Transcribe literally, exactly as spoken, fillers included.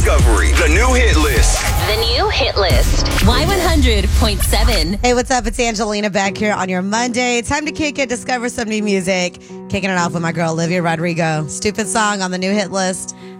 Discovery, the new hit list. The new hit list. Y one hundred point seven. Hey, what's up? It's Angelina back here on your Monday. Time to kick it, discover some new music. Kicking it off with my girl, Olivia Rodrigo. Stupid song on the new hit list.